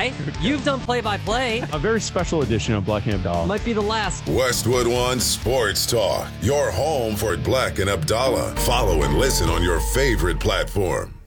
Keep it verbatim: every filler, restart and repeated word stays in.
Ty, you've done play-by-play. A very special edition of Black and Abdallah. Might be the last. Westwood One Sports Talk, your home for Black and Abdallah. Follow and listen on your favorite platform.